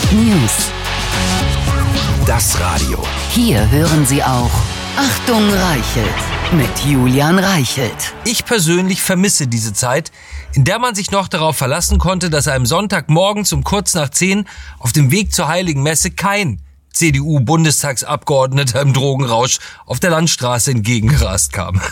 News. Das Radio. Hier hören Sie auch Achtung Reichelt mit Julian Reichelt. Ich persönlich vermisse diese Zeit, in der man sich noch darauf verlassen konnte, dass einem Sonntagmorgens um kurz nach 10 auf dem Weg zur Heiligen Messe kein CDU-Bundestagsabgeordneter im Drogenrausch auf der Landstraße entgegengerast kam.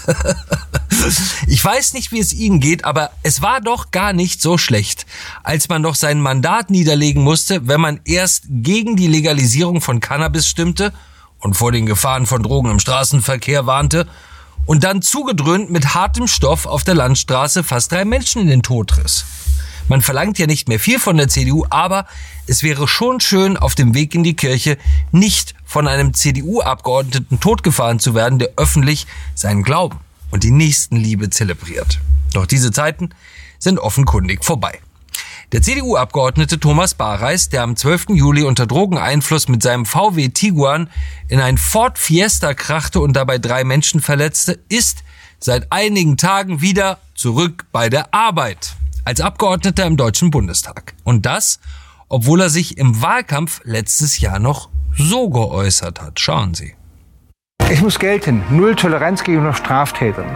Ich weiß nicht, wie es Ihnen geht, aber es war doch gar nicht so schlecht, als man doch sein Mandat niederlegen musste, wenn man erst gegen die Legalisierung von Cannabis stimmte und vor den Gefahren von Drogen im Straßenverkehr warnte und dann zugedröhnt mit hartem Stoff auf der Landstraße fast 3 Menschen in den Tod riss. Man verlangt ja nicht mehr viel von der CDU, aber es wäre schon schön, auf dem Weg in die Kirche nicht von einem CDU-Abgeordneten totgefahren zu werden, der öffentlich seinen Glauben und die Nächstenliebe zelebriert. Doch diese Zeiten sind offenkundig vorbei. Der CDU-Abgeordnete Thomas Bareis, der am 12. Juli unter Drogeneinfluss mit seinem VW Tiguan in ein Ford Fiesta krachte und dabei 3 Menschen verletzte, ist seit einigen Tagen wieder zurück bei der Arbeit als Abgeordneter im Deutschen Bundestag. Und das, obwohl er sich im Wahlkampf letztes Jahr noch so geäußert hat. Schauen Sie. Es muss gelten, null Toleranz gegenüber Straftätern.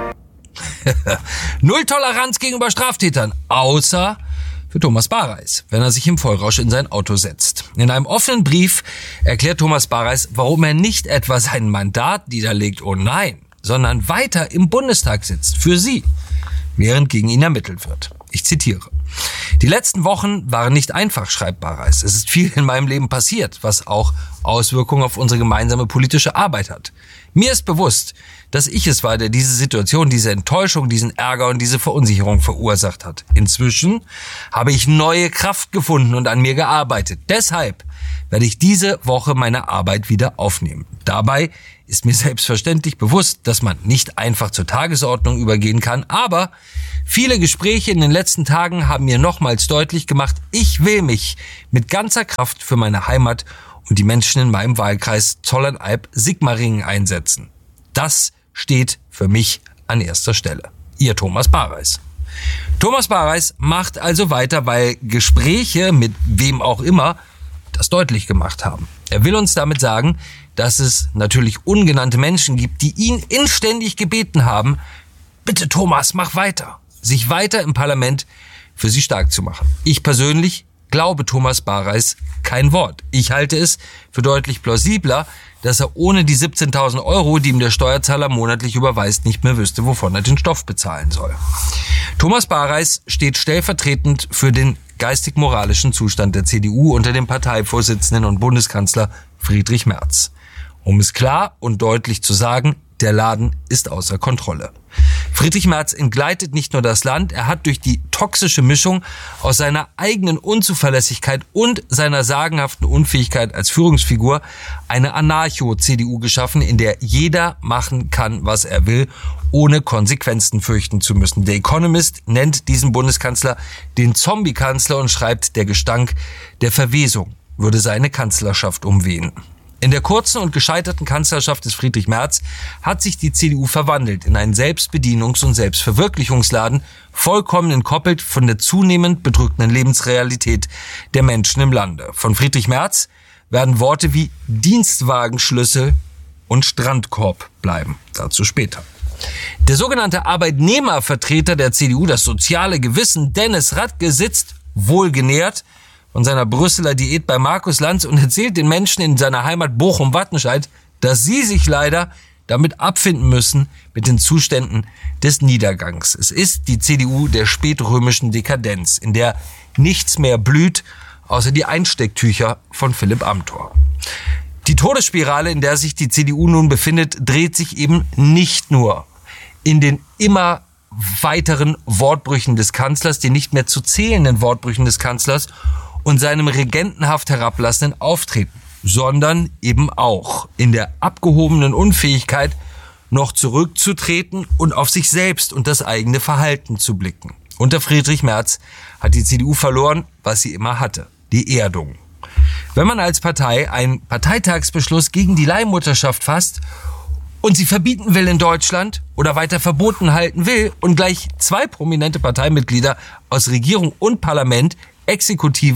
Null Toleranz gegenüber Straftätern, außer für Thomas Bareis, wenn er sich im Vollrausch in sein Auto setzt. In einem offenen Brief erklärt Thomas Bareis, warum er nicht etwa sein Mandat niederlegt, oh nein, sondern weiter im Bundestag sitzt, für Sie, während gegen ihn ermittelt wird. Ich zitiere. Die letzten Wochen waren nicht einfach, schreibt Bareis. Es ist viel in meinem Leben passiert, was auch Auswirkungen auf unsere gemeinsame politische Arbeit hat. Mir ist bewusst, dass ich es war, der diese Situation, diese Enttäuschung, diesen Ärger und diese Verunsicherung verursacht hat. Inzwischen habe ich neue Kraft gefunden und an mir gearbeitet. Deshalb werde ich diese Woche meine Arbeit wieder aufnehmen. Dabei ist mir selbstverständlich bewusst, dass man nicht einfach zur Tagesordnung übergehen kann, aber viele Gespräche in den letzten Tagen haben mir nochmals deutlich gemacht, ich will mich mit ganzer Kraft für meine Heimat und die Menschen in meinem Wahlkreis Zollernalb-Sigmaringen einsetzen. Das steht für mich an erster Stelle. Ihr Thomas Bareis. Thomas Bareis macht also weiter, weil Gespräche mit wem auch immer das deutlich gemacht haben. Er will uns damit sagen, dass es natürlich ungenannte Menschen gibt, die ihn inständig gebeten haben, bitte Thomas, mach weiter, sich weiter im Parlament für sie stark zu machen. Ich persönlich glaube Thomas Bareis kein Wort. Ich halte es für deutlich plausibler, dass er ohne die 17.000 €, die ihm der Steuerzahler monatlich überweist, nicht mehr wüsste, wovon er den Stoff bezahlen soll. Thomas Bareis steht stellvertretend für den geistig-moralischen Zustand der CDU unter dem Parteivorsitzenden und Bundeskanzler Friedrich Merz. Um es klar und deutlich zu sagen, der Laden ist außer Kontrolle. Friedrich Merz entgleitet nicht nur das Land, er hat durch die toxische Mischung aus seiner eigenen Unzuverlässigkeit und seiner sagenhaften Unfähigkeit als Führungsfigur eine Anarcho-CDU geschaffen, in der jeder machen kann, was er will, ohne Konsequenzen fürchten zu müssen. Der Economist nennt diesen Bundeskanzler den Zombie-Kanzler und schreibt, der Gestank der Verwesung würde seine Kanzlerschaft umwehen. In der kurzen und gescheiterten Kanzlerschaft des Friedrich Merz hat sich die CDU verwandelt in einen Selbstbedienungs- und Selbstverwirklichungsladen, vollkommen entkoppelt von der zunehmend bedrückenden Lebensrealität der Menschen im Lande. Von Friedrich Merz werden Worte wie Dienstwagenschlüssel und Strandkorb bleiben. Dazu später. Der sogenannte Arbeitnehmervertreter der CDU, das soziale Gewissen, Dennis Radke, sitzt wohlgenährt von seiner Brüsseler Diät bei Markus Lanz und erzählt den Menschen in seiner Heimat Bochum-Wattenscheid, dass sie sich leider damit abfinden müssen mit den Zuständen des Niedergangs. Es ist die CDU der spätrömischen Dekadenz, in der nichts mehr blüht, außer die Einstecktücher von Philipp Amthor. Die Todesspirale, in der sich die CDU nun befindet, dreht sich eben nicht nur in den immer weiteren Wortbrüchen des Kanzlers, den nicht mehr zu zählenden Wortbrüchen des Kanzlers und seinem regentenhaft herablassenden Auftreten, sondern eben auch in der abgehobenen Unfähigkeit, noch zurückzutreten und auf sich selbst und das eigene Verhalten zu blicken. Unter Friedrich Merz hat die CDU verloren, was sie immer hatte, die Erdung. Wenn man als Partei einen Parteitagsbeschluss gegen die Leihmutterschaft fasst und sie verbieten will in Deutschland oder weiter verboten halten will und gleich 2 prominente Parteimitglieder aus Regierung und Parlament, Exekutive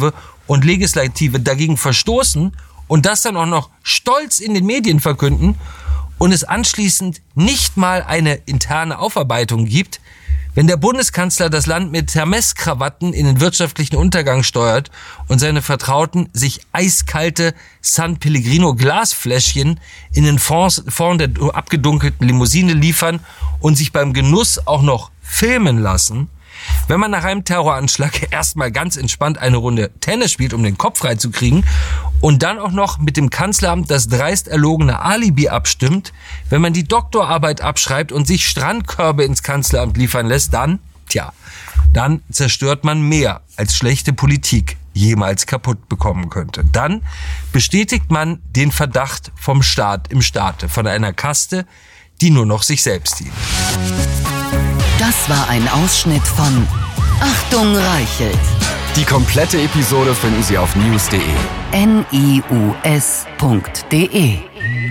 und Legislative dagegen verstoßen und das dann auch noch stolz in den Medien verkünden und es anschließend nicht mal eine interne Aufarbeitung gibt, wenn der Bundeskanzler das Land mit Hermes-Krawatten in den wirtschaftlichen Untergang steuert und seine Vertrauten sich eiskalte San Pellegrino Glasfläschchen in den Fond der abgedunkelten Limousine liefern und sich beim Genuss auch noch filmen lassen, wenn man nach einem Terroranschlag erstmal ganz entspannt eine Runde Tennis spielt, um den Kopf freizukriegen und dann auch noch mit dem Kanzleramt das dreist erlogene Alibi abstimmt, wenn man die Doktorarbeit abschreibt und sich Strandkörbe ins Kanzleramt liefern lässt, dann zerstört man mehr als schlechte Politik jemals kaputt bekommen könnte. Dann bestätigt man den Verdacht vom Staat im Staate, von einer Kaste, die nur noch sich selbst dient. Das war ein Ausschnitt von Achtung Reichelt. Die komplette Episode finden Sie auf news.de. NIUS.de